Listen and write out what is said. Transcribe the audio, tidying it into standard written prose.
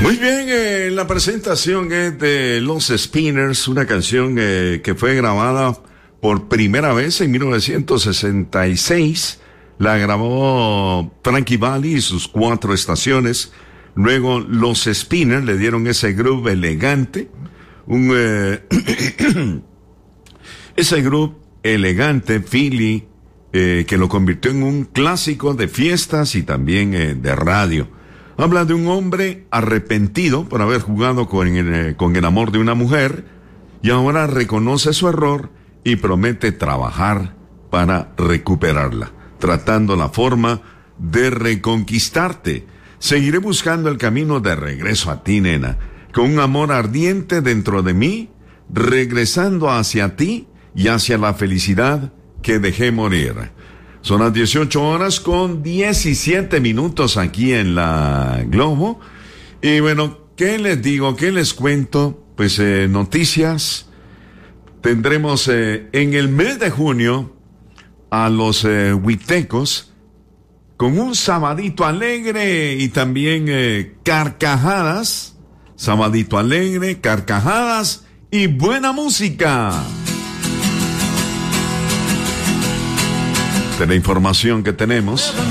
Muy bien, la presentación es de Los Spinners, una canción que fue grabada por primera vez en 1966. La grabó Frankie Valli y sus 4 estaciones. Luego Los Spinners le dieron ese groove elegante, ese groove elegante, Philly, que lo convirtió en un clásico de fiestas y también de radio. Habla de un hombre arrepentido por haber jugado con el amor de una mujer y ahora reconoce su error y promete trabajar para recuperarla, tratando la forma de reconquistarte. Seguiré buscando el camino de regreso a ti, nena, con un amor ardiente dentro de mí, regresando hacia ti y hacia la felicidad que dejé morir. Son las 18:17 aquí en la Globo. Y bueno, ¿qué les digo? ¿Qué les cuento? Pues noticias. Tendremos en el mes de junio a los huitecos con un sabadito alegre y también carcajadas. Sabadito alegre, carcajadas y buena música. De la información que tenemos.